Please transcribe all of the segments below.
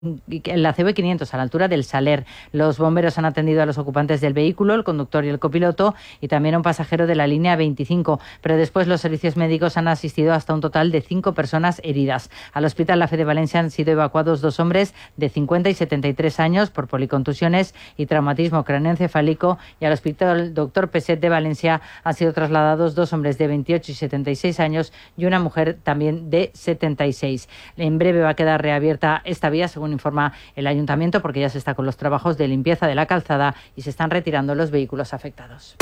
en la CB500 a la altura del Saler. Los bomberos han atendido a los ocupantes del vehículo, el conductor y el copiloto, y también a un pasajero de la línea 25. Pero después los servicios médicos han asistido hasta un total de 5 personas heridas. Al Hospital La Fe de Valencia han sido evacuados 2 hombres de 50 y 73 años por policontusiones y traumatismo craneoencefálico, y al Hospital Doctor Peset de Valencia han sido trasladados 2 hombres de 28 y 76 años y una mujer también de 76. En breve va a quedar reabierta esta vía, según informa el Ayuntamiento, porque ya se está con los trabajos de limpieza de la calzada y se están retirando los vehículos afectados.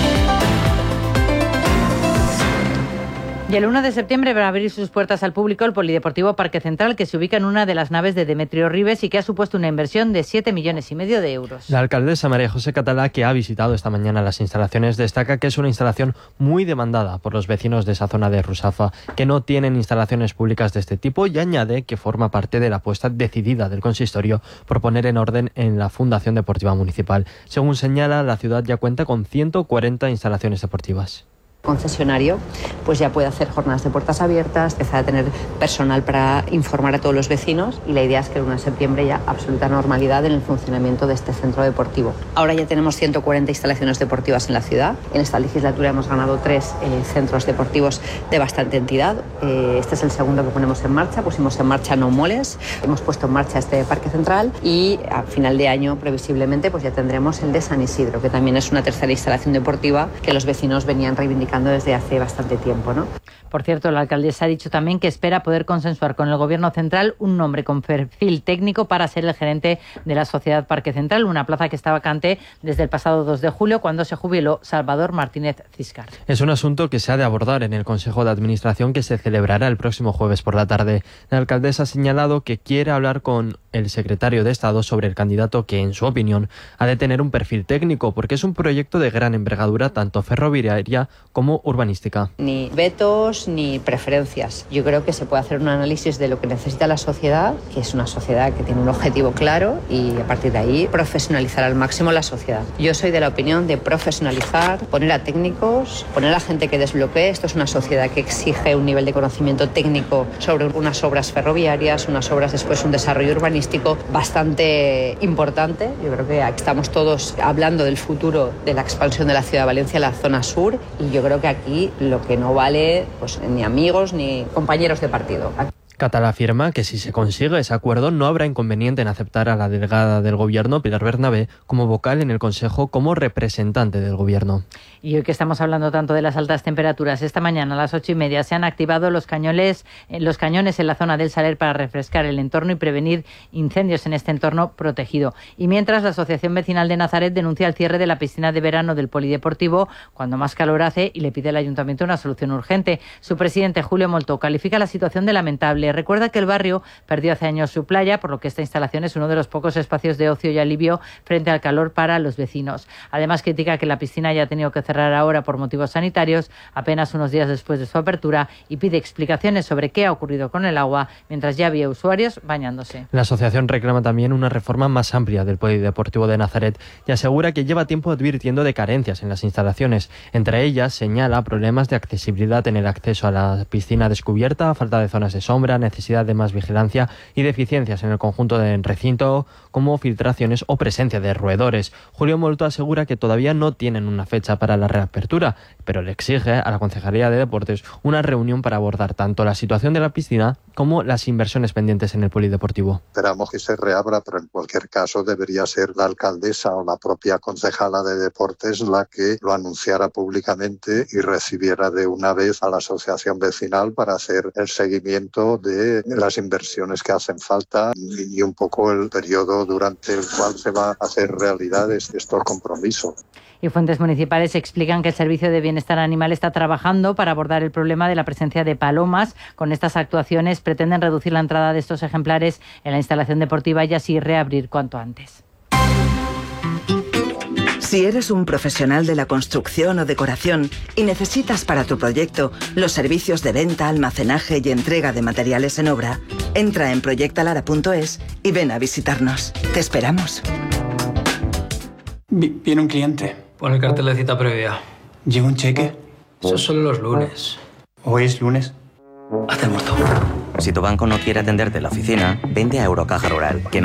Y el 1 de septiembre va a abrir sus puertas al público el Polideportivo Parque Central, que se ubica en una de las naves de Demetrio Ribes y que ha supuesto una inversión de 7,5 millones de euros. La alcaldesa María José Catalá, que ha visitado esta mañana las instalaciones, destaca que es una instalación muy demandada por los vecinos de esa zona de Rusafa, que no tienen instalaciones públicas de este tipo, y añade que forma parte de la apuesta decidida del consistorio por poner en orden en la Fundación Deportiva Municipal. Según señala, la ciudad ya cuenta con 140 instalaciones deportivas. Concesionario pues ya puede hacer jornadas de puertas abiertas, empezar a tener personal para informar a todos los vecinos, y la idea es que el 1 de septiembre ya absoluta normalidad en el funcionamiento de este centro deportivo. Ahora ya tenemos 140 instalaciones deportivas en la ciudad. En esta legislatura hemos ganado 3 centros deportivos de bastante entidad. Este es el segundo que ponemos en marcha. Pusimos en marcha No Moles, hemos puesto en marcha este Parque Central, y a final de año previsiblemente pues ya tendremos el de San Isidro, que también es una tercera instalación deportiva que los vecinos venían reivindicando desde hace bastante tiempo, ¿no? Por cierto, la alcaldesa ha dicho también que espera poder consensuar con el Gobierno central un nombre con perfil técnico para ser el gerente de la Sociedad Parque Central, una plaza que está vacante desde el pasado 2 de julio, cuando se jubiló Salvador Martínez Ciscar. Es un asunto que se ha de abordar en el Consejo de Administración, que se celebrará el próximo jueves por la tarde. La alcaldesa ha señalado que quiere hablar con el secretario de Estado sobre el candidato, que, en su opinión, ha de tener un perfil técnico, porque es un proyecto de gran envergadura, tanto ferroviaria como urbanística. Ni vetos ni preferencias. Yo creo que se puede hacer un análisis de lo que necesita la sociedad, que es una sociedad que tiene un objetivo claro, y a partir de ahí profesionalizar al máximo la sociedad. Yo soy de la opinión de profesionalizar, poner a técnicos, poner a gente que desbloquee. Esto es una sociedad que exige un nivel de conocimiento técnico sobre unas obras ferroviarias, unas obras, después un desarrollo urbanístico bastante importante. Yo creo que aquí estamos todos hablando del futuro de la expansión de la ciudad de Valencia, la zona sur, y yo creo que aquí lo que no vale, pues ni amigos ni compañeros de partido. Catalá afirma que si se consigue ese acuerdo no habrá inconveniente en aceptar a la delegada del Gobierno, Pilar Bernabé, como vocal en el Consejo, como representante del Gobierno. Y hoy que estamos hablando tanto de las altas temperaturas, esta mañana a las 8:30 se han activado los cañones en la zona del Saler para refrescar el entorno y prevenir incendios en este entorno protegido. Y mientras, la Asociación Vecinal de Nazaret denuncia el cierre de la piscina de verano del Polideportivo cuando más calor hace, y le pide al Ayuntamiento una solución urgente. Su presidente, Julio Molto, califica la situación de lamentable. Recuerda que el barrio perdió hace años su playa, por lo que esta instalación es uno de los pocos espacios de ocio y alivio frente al calor para los vecinos. Además, critica que la piscina haya tenido que cerrar ahora por motivos sanitarios, apenas unos días después de su apertura, y pide explicaciones sobre qué ha ocurrido con el agua mientras ya había usuarios bañándose. La asociación reclama también una reforma más amplia del Polideportivo de Nazaret y asegura que lleva tiempo advirtiendo de carencias en las instalaciones. Entre ellas, señala problemas de accesibilidad en el acceso a la piscina descubierta, falta de zonas de sombra, necesidad de más vigilancia y deficiencias en el conjunto del recinto, como filtraciones o presencia de roedores. Julio Molto asegura que todavía no tienen una fecha para la reapertura, pero le exige a la Concejalía de Deportes una reunión para abordar tanto la situación de la piscina como las inversiones pendientes en el polideportivo. Esperamos que se reabra, pero en cualquier caso debería ser la alcaldesa o la propia concejala de Deportes la que lo anunciara públicamente y recibiera de una vez a la asociación vecinal para hacer el seguimiento de las inversiones que hacen falta y un poco el periodo durante el cual se va a hacer realidad estos compromisos. Y fuentes municipales explican que el Servicio de Bienestar Animal está trabajando para abordar el problema de la presencia de palomas. Con estas actuaciones pretenden reducir la entrada de estos ejemplares en la instalación deportiva y así reabrir cuanto antes. Si eres un profesional de la construcción o decoración y necesitas para tu proyecto los servicios de venta, almacenaje y entrega de materiales en obra, entra en proyectalara.es y ven a visitarnos. Te esperamos. Viene un cliente. Pon el cartel de cita previa. ¿Llega un cheque? Eso es solo los lunes. ¿Hoy es lunes? Haz el muerto. Si tu banco no quiere atenderte en la oficina, vente a Eurocaja Rural, que